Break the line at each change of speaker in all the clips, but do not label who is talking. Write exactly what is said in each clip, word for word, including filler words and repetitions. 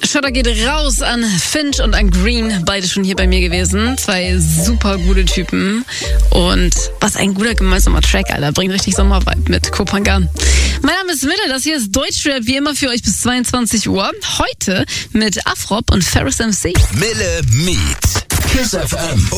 Shoutout geht raus an Finch und an Green, beide schon hier bei mir gewesen. Zwei super gute Typen. Und was ein guter gemeinsamer Track, Alter. Bringt richtig Sommervibe mit Kopangan. Mein Name ist Mille, das hier ist Deutschrap, wie immer für euch bis zweiundzwanzig Uhr. Heute mit Afrop und Ferris M C.
Mille meets Kiss F M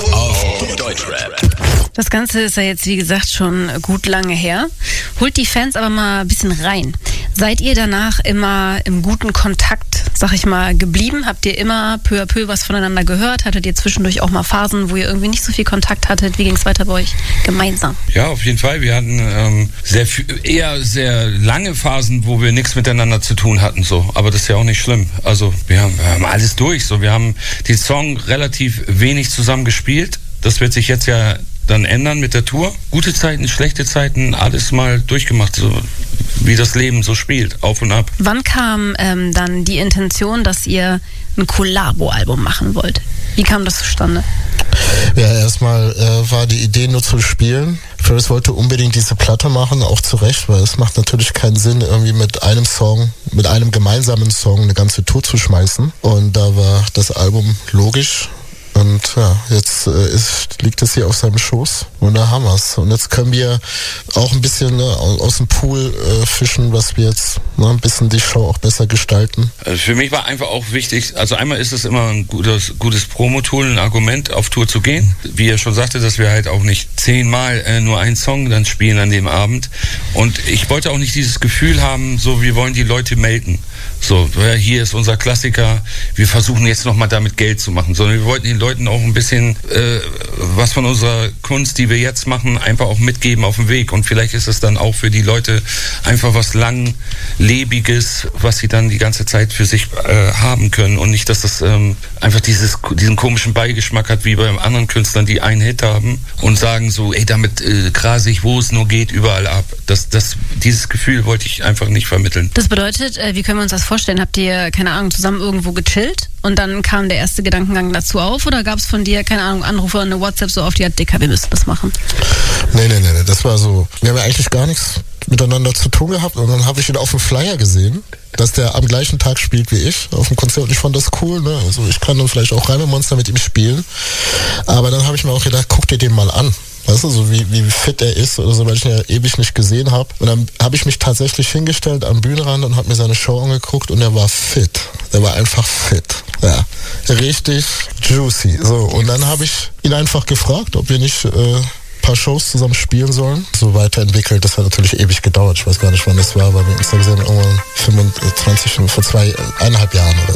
auf Deutschrap.
Das Ganze ist ja jetzt, wie gesagt, schon gut lange her. Holt die Fans aber mal ein bisschen rein. Seid ihr danach immer im guten Kontakt, sag ich mal, geblieben? Habt ihr immer peu à peu was voneinander gehört? Hattet ihr zwischendurch auch mal Phasen, wo ihr irgendwie nicht so viel Kontakt hattet? Wie ging es weiter bei euch gemeinsam?
Ja, auf jeden Fall. Wir hatten ähm, sehr eher sehr lange Phasen, wo wir nichts miteinander zu tun hatten. So, aber das ist ja auch nicht schlimm. Also wir haben, wir haben alles durch. So, wir haben den Song relativ wenig zusammen gespielt. Das wird sich jetzt ja dann ändern mit der Tour. Gute Zeiten, schlechte Zeiten, alles mal durchgemacht, so wie das Leben so spielt, auf und ab.
Wann kam ähm, dann die Intention, dass ihr ein Kollabo-Album machen wollt? Wie kam das zustande?
Ja, erstmal äh, war die Idee nur zu spielen. Ferris wollte unbedingt diese Platte machen, auch zu Recht, weil es macht natürlich keinen Sinn, irgendwie mit einem Song, mit einem gemeinsamen Song eine ganze Tour zu schmeißen. Und da war das Album logisch. Und ja, jetzt äh, ist, liegt es hier auf seinem Schoß und da haben wir's. Und jetzt können wir auch ein bisschen ne, aus dem Pool äh, fischen, was wir jetzt ne, ein bisschen die Show auch besser gestalten.
Also für mich war einfach auch wichtig, also einmal ist es immer ein gutes, gutes Promo-Tool, ein Argument, auf Tour zu gehen. Wie er schon sagte, dass wir halt auch nicht zehnmal äh, nur einen Song dann spielen an dem Abend. Und ich wollte auch nicht dieses Gefühl haben, so wir wollen die Leute melden. So, ja, hier ist unser Klassiker, wir versuchen jetzt nochmal damit Geld zu machen, sondern wir wollten den Leuten auch ein bisschen äh, was von unserer Kunst, die wir jetzt machen, einfach auch mitgeben auf dem Weg. Und vielleicht ist es dann auch für die Leute einfach was Langlebiges, was sie dann die ganze Zeit für sich äh, haben können und nicht, dass das ähm, einfach dieses, diesen komischen Beigeschmack hat, wie bei anderen Künstlern, die einen Hit haben und sagen so, ey, damit äh, grase ich, wo es nur geht, überall ab. Das, das, dieses Gefühl wollte ich einfach nicht vermitteln.
Das bedeutet, äh, wie können wir uns das vorstellen? Habt ihr, keine Ahnung, zusammen irgendwo gechillt und dann kam der erste Gedankengang dazu auf oder gab es von dir, keine Ahnung, Anrufe, eine WhatsApp so auf die Art, Dicker, wir müssen das machen?
Nee, nee, nee, das war so, wir haben ja eigentlich gar nichts miteinander zu tun gehabt und dann habe ich ihn auf dem Flyer gesehen, dass der am gleichen Tag spielt wie ich auf dem Konzert und ich fand das cool, ne? Also ich kann dann vielleicht auch Reimemonster mit ihm spielen, aber dann habe ich mir auch gedacht, guck dir den mal an. Weißt du, so wie, wie fit er ist oder so, weil ich ihn ja ewig nicht gesehen habe. Und dann habe ich mich tatsächlich hingestellt am Bühnenrand und habe mir seine Show angeguckt und er war fit. Er war einfach fit. Ja, richtig juicy. So, und dann habe ich ihn einfach gefragt, ob wir nicht äh, paar Shows zusammen spielen sollen. So weiterentwickelt, das hat natürlich ewig gedauert. Ich weiß gar nicht, wann das war, weil wir uns da gesehen irgendwann fünfundzwanzig, vor zwei, eineinhalb Jahren oder